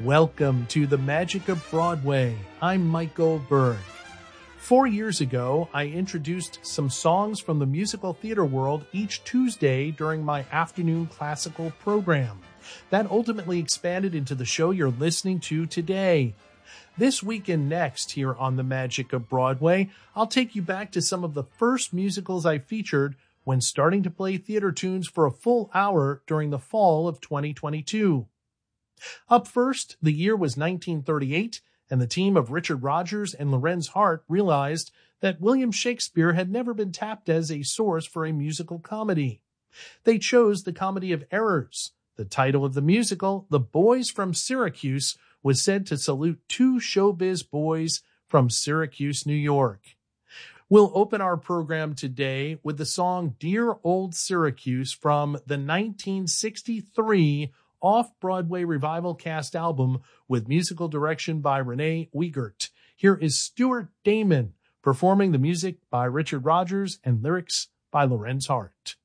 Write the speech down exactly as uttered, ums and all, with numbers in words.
Welcome to the Magic of Broadway. I'm Mike Goldberg. Four years ago, I introduced some songs from the musical theater world each Tuesday during my afternoon classical program. That ultimately expanded into the show you're listening to today. This week and next here on the Magic of Broadway, I'll take you back to some of the first musicals I featured when starting to play theater tunes for a full hour during the fall of twenty twenty-two. Up first, the year was nineteen thirty-eight, and the team of Richard Rodgers and Lorenz Hart realized that William Shakespeare had never been tapped as a source for a musical comedy. They chose the Comedy of Errors. The title of the musical, The Boys from Syracuse, was said to salute two showbiz boys from Syracuse, New York. We'll open our program today with the song Dear Old Syracuse from the nineteen sixty-three off-Broadway revival cast album with musical direction by Renee Wiegert. Here is Stuart Damon performing the music by Richard Rodgers and lyrics by Lorenz Hart.